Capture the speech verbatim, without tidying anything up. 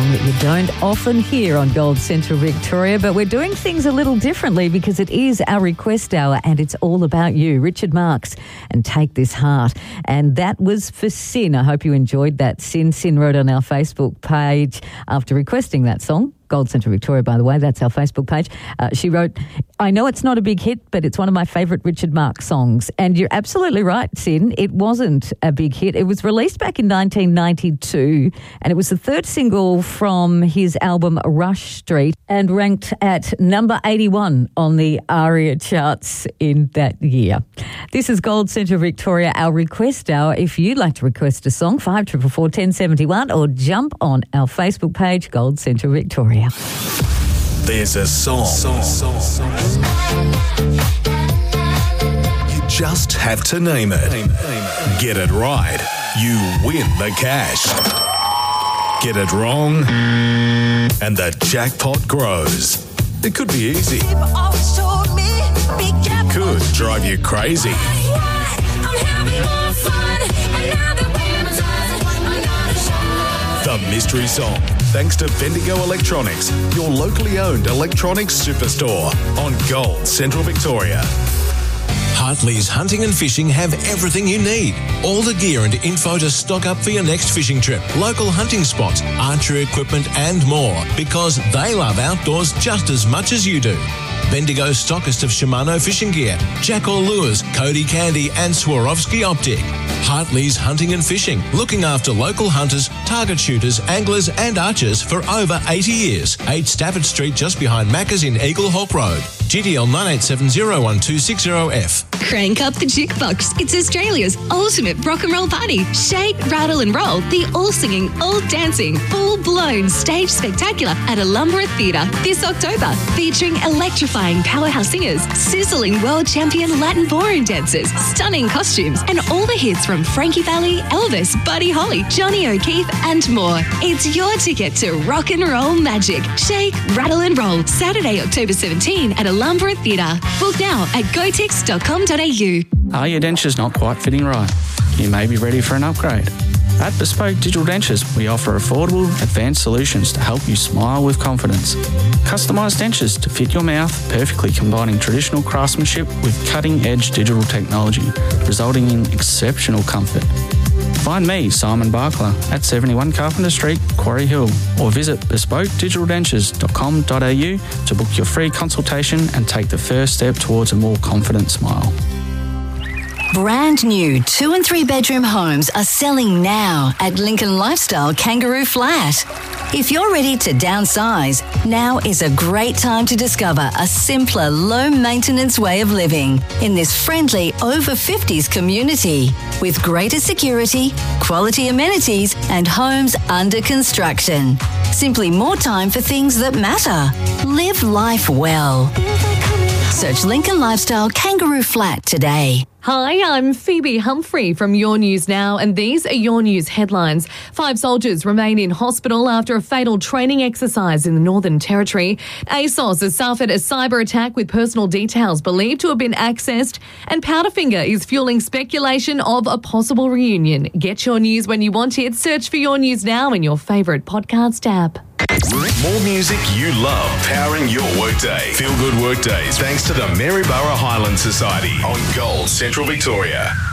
song that you don't often hear on Gold Central Victoria, but we're doing things a little differently because it is our request hour and it's all about you. Richard Marx and Take This Heart. And that was for Sin. I hope you enjoyed that. Sin. Sin wrote on our Facebook page after requesting that song. Gold Central Victoria, by the way, that's our Facebook page. Uh, she wrote, I know it's not a big hit, but it's one of my favourite Richard Marx songs. And you're absolutely right, Sin. It wasn't a big hit. It was released back in nineteen ninety-two, and it was the third single from his album Rush Street and ranked at number eighty-one on the ARIA charts in that year. This is Gold Central Victoria, our request hour. If you'd like to request a song, five four four, one oh seven one, or jump on our Facebook page, Gold Central Victoria. There's a song. song, song, song. You just have to name it. Get it right, you win the cash. Get it wrong, and the jackpot grows. It could be easy. It could drive you crazy. The mystery song, thanks to Bendigo Electronics, your locally owned electronics superstore on Gold Central Victoria. Hartley's Hunting and Fishing have everything you need. All the gear and info to stock up for your next fishing trip, local hunting spots, archery equipment and more, because they love outdoors just as much as you do. Bendigo stockist of Shimano fishing gear, Jackal Lures, Cody Candy and Swarovski Optic. Hartley's Hunting and Fishing, looking after local hunters, target shooters, anglers and archers for over eighty years. eight Stafford Street, just behind Macca's in Eagle Hawk Road. G D L nine eight seven zero one two six zero F. Crank up the jukebox. It's Australia's ultimate rock and roll party. Shake, rattle and roll. The all-singing, all-dancing, full-blown stage spectacular at Alumbra Theatre this October. Featuring electrifying powerhouse singers, sizzling world champion Latin ballroom dancers, stunning costumes, and all the hits from Frankie Valli, Elvis, Buddy Holly, Johnny O'Keefe, and more. It's your ticket to rock and roll magic. Shake, rattle and roll. Saturday, October seventeenth at Alumbra Theatre. Book now at gotex dot com dot a u. Are your dentures not quite fitting right? You may be ready for an upgrade. At Bespoke Digital Dentures, we offer affordable, advanced solutions to help you smile with confidence. Customised dentures to fit your mouth, perfectly combining traditional craftsmanship with cutting-edge digital technology, resulting in exceptional comfort. Find me, Simon Barkler, at seventy-one Carpenter Street, Quarry Hill, or visit bespoke digital dentures dot com dot a u to book your free consultation and take the first step towards a more confident smile. Brand new two and three bedroom homes are selling now at Lincoln Lifestyle Kangaroo Flat. If you're ready to downsize, now is a great time to discover a simpler, low-maintenance way of living in this friendly over fifties community with greater security, quality amenities, and homes under construction. Simply more time for things that matter. Live life well. Search Lincoln Lifestyle Kangaroo Flat today. Hi, I'm Phoebe Humphrey from Your News Now, and these are Your News headlines. Five soldiers remain in hospital after a fatal training exercise in the Northern Territory. ASOS has suffered a cyber attack with personal details believed to have been accessed, and Powderfinger is fueling speculation of a possible reunion. Get your news when you want it. Search for Your News Now in your favourite podcast app. More music you love, powering your workday. Feel good workdays, thanks to the Maryborough Highland Society on Gold Central Victoria.